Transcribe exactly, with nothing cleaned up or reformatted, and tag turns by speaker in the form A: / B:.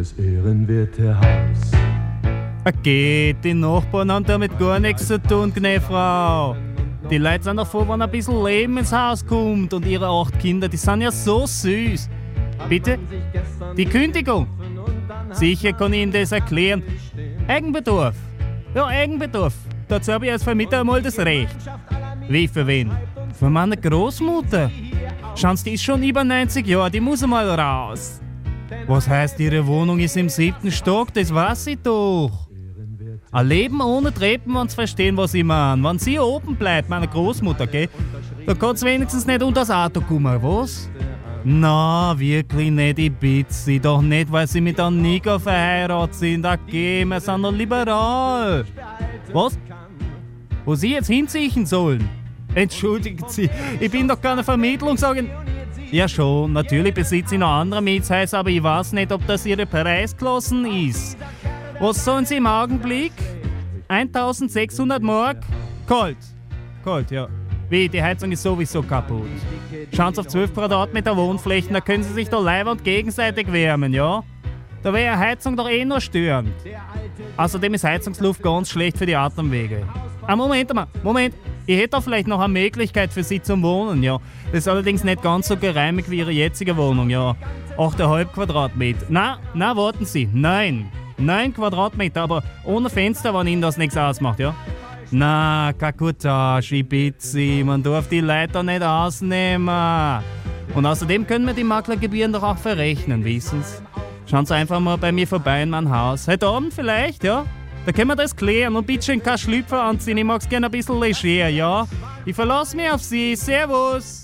A: das ehrenwerte Haus.
B: Okay, die Nachbarn haben damit gar nichts zu tun, Gnäfrau. Die Leute sind davor, wenn ein bisschen Leben ins Haus kommt. Und ihre acht Kinder, die sind ja so süß. Bitte? Die Kündigung? Sicher kann ich Ihnen das erklären. Eigenbedarf. Ja, Eigenbedarf. Dazu habe ich als Vermieter einmal das Recht. Wie für wen? Für meine Großmutter. Schauen Sie, die ist schon über neunzig Jahre, die muss einmal raus. Was heißt, Ihre Wohnung ist im siebten Stock? Das weiß ich doch. Ein Leben ohne Treppen, wenn Sie verstehen, was ich meine. Wenn sie oben bleibt, meine Großmutter, gell? Da kann sie wenigstens nicht unter das Auto kommen, was? Na, wirklich nicht, ich bitte Sie. Doch nicht, weil Sie mit einem Nigger verheiratet sind. Okay, wir sind doch liberal. Was? Wo Sie jetzt hinziehen sollen? Entschuldigen Sie, ich bin doch keine Vermittlung, sagen... Ja schon, natürlich besitze ich noch andere Mietshäuser, aber ich weiß nicht, ob das Ihre Preisklassen ist. Was sollen Sie im Augenblick? eintausendsechshundert Mark? Kalt. Kalt, ja. Wie, die Heizung ist sowieso kaputt. Schauen Sie auf zwölf Quadratmeter Wohnflächen, da können Sie sich doch leibend gegenseitig wärmen, ja? Da wäre Heizung doch eh nur störend. Außerdem ist Heizungsluft ganz schlecht für die Atemwege. Ah, Moment mal, Moment. Ich hätte da vielleicht noch eine Möglichkeit für Sie zum Wohnen, ja. Das ist allerdings nicht ganz so geräumig wie Ihre jetzige Wohnung, ja. acht Komma fünf Quadratmeter. Na, na, warten Sie. Nein. neun Quadratmeter, aber ohne Fenster, wenn Ihnen das nichts ausmacht, ja? Na, Kakutage, ich bitte Sie, man darf die Leute nicht ausnehmen. Und außerdem können wir die Maklergebühren doch auch verrechnen, wissen Sie? Schauen Sie einfach mal bei mir vorbei in mein Haus. Heute Abend vielleicht, ja? Da können wir das klären und bitte schön kein Schlüpfer anziehen. Ich mag's gerne ein bisschen leger, ja? Ich verlasse mich auf Sie. Servus!